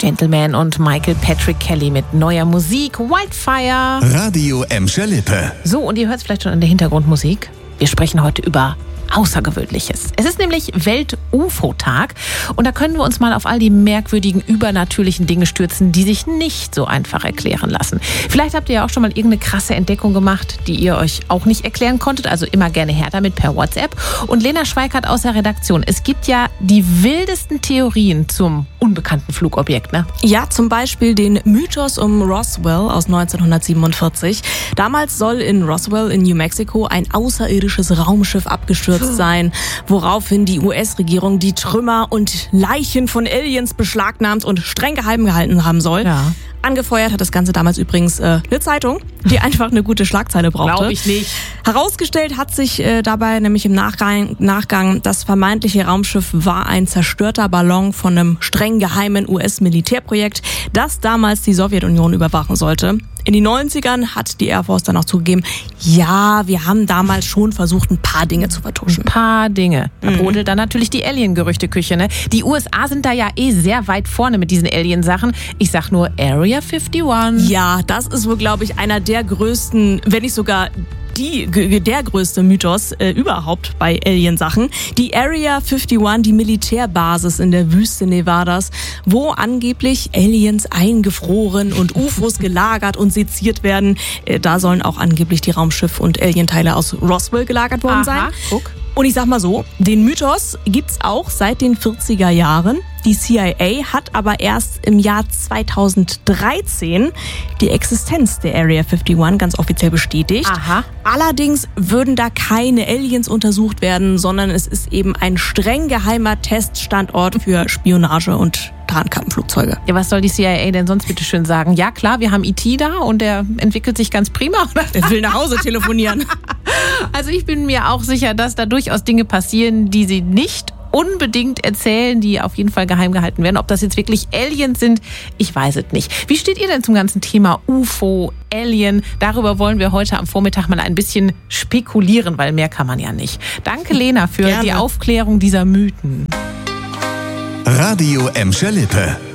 Gentleman und Michael Patrick Kelly mit neuer Musik, Wildfire. Radio Emscher Lippe. So, und ihr hört es vielleicht schon an der Hintergrundmusik. Wir sprechen heute über Außergewöhnliches. Es ist nämlich Welt-UFO-Tag und da können wir uns mal auf all die merkwürdigen, übernatürlichen Dinge stürzen, die sich nicht so einfach erklären lassen. Vielleicht habt ihr ja auch schon mal irgendeine krasse Entdeckung gemacht, die ihr euch auch nicht erklären konntet, also immer gerne her damit per WhatsApp. Und Lena Schweikart aus der Redaktion, es gibt ja die wildesten Theorien zum unbekannten Flugobjekt, ne? Ja, zum Beispiel den Mythos um Roswell aus 1947. Damals soll in Roswell in New Mexico ein außerirdisches Raumschiff abgestürzt sein, woraufhin die US-Regierung die Trümmer und Leichen von Aliens beschlagnahmt und streng geheim gehalten haben soll. Ja. Angefeuert hat das Ganze damals übrigens eine Zeitung, die einfach eine gute Schlagzeile brauchte. Glaube ich nicht. Herausgestellt hat sich dabei nämlich im Nachgang, das vermeintliche Raumschiff war ein zerstörter Ballon von einem streng geheimen US-Militärprojekt, das damals die Sowjetunion überwachen sollte. In den 90ern hat die Air Force dann auch zugegeben, ja, wir haben damals schon versucht, ein paar Dinge zu vertuschen. Ein paar Dinge. Da brodelt dann natürlich die Alien-Gerüchteküche, ne? Die USA sind da ja sehr weit vorne mit diesen Alien-Sachen. Ich sag nur Area 51. Ja, das ist wohl, glaube ich, einer der größten, wenn nicht sogar der größte Mythos überhaupt bei Alien-Sachen. Die Area 51, die Militärbasis in der Wüste Nevadas, wo angeblich Aliens eingefroren und UFOs gelagert und seziert werden. Da sollen auch angeblich die Raumschiff- und Alienteile aus Roswell gelagert worden sein. Guck. Und ich sag mal so, den Mythos gibt's auch seit den 40er Jahren. Die CIA hat aber erst im Jahr 2013 die Existenz der Area 51 ganz offiziell bestätigt. Aha. Allerdings würden da keine Aliens untersucht werden, sondern es ist eben ein streng geheimer Teststandort für Spionage und Tarnkappenflugzeuge. Ja, was soll die CIA denn sonst bitte schön sagen? Ja klar, wir haben E.T. da und der entwickelt sich ganz prima. Er will nach Hause telefonieren. Also ich bin mir auch sicher, dass da durchaus Dinge passieren, die sie nicht unbedingt erzählen, die auf jeden Fall geheim gehalten werden. Ob das jetzt wirklich Aliens sind, ich weiß es nicht. Wie steht ihr denn zum ganzen Thema UFO, Alien? Darüber wollen wir heute am Vormittag mal ein bisschen spekulieren, weil mehr kann man ja nicht. Danke, Lena, für die Aufklärung dieser Mythen. Radio Emscher Lippe.